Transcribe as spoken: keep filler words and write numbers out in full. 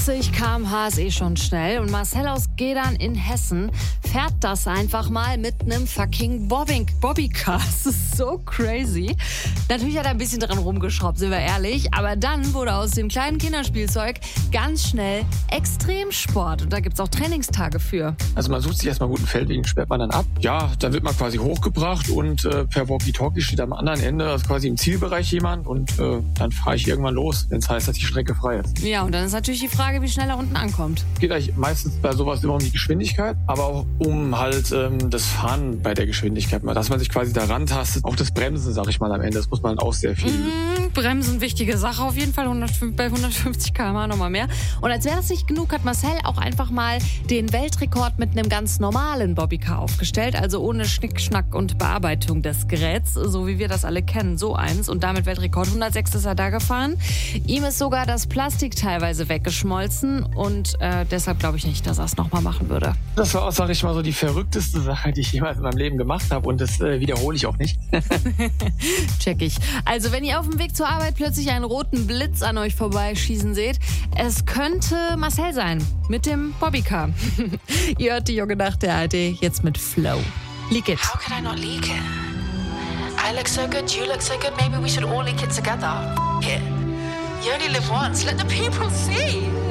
achtzig Kilometer pro Stunde ist eh schon schnell und Marcel aus Gedern in Hessen fährt das einfach mal mit einem fucking Bobbing, Bobbycar. Das ist so crazy. Natürlich hat er ein bisschen dran rumgeschraubt, sind wir ehrlich, aber dann wurde aus dem kleinen Kinderspielzeug ganz schnell Extremsport und da gibt's auch Trainingstage für. Also man sucht sich erstmal einen guten Feldweg, sperrt man dann ab. Ja, dann wird man quasi hochgebracht und äh, per Walkie-Talkie steht am anderen Ende, also quasi im Zielbereich jemand und äh, dann fahre ich irgendwann los, wenn es heißt, dass die Strecke frei ist. Ja, und dann ist natürlich die Frage, wie schnell er unten ankommt. Geht eigentlich meistens bei sowas immer um die Geschwindigkeit, aber auch um halt ähm, das Fahren bei der Geschwindigkeit, dass man sich quasi da rantastet. Auch das Bremsen, sag ich mal am Ende, das muss man auch sehr viel. Mhm, Bremsen, wichtige Sache auf jeden Fall, hundertfünf, bei hundertfünfzig Kilometer pro Stunde nochmal mehr. Und als wäre das nicht genug, hat Marcel auch einfach mal den Weltrekord mit einem ganz normalen Bobbycar aufgestellt, also ohne Schnick, Schnack und Bearbeitung des Geräts, so wie wir das alle kennen, so eins. Und damit Weltrekord hundertsechs ist er da gefahren. Ihm ist sogar das Plastik teilweise weggeschmolzen und äh, deshalb glaube ich nicht, dass er es nochmal machen würde. Das war auch, sag ich mal, so die verrückteste Sache, die ich jemals in meinem Leben gemacht habe und das äh, wiederhole ich auch nicht. Check ich. Also wenn ihr auf dem Weg zur Arbeit plötzlich einen roten Blitz an euch vorbeischießen seht, es könnte Marcel sein mit dem Bobbycar. Ihr hört die Junge Nacht der A R D jetzt mit Flow. Leak it. How could I not leak it? I look so good, you look so good, maybe we should all leak it together. Here. You only live once, let the people see.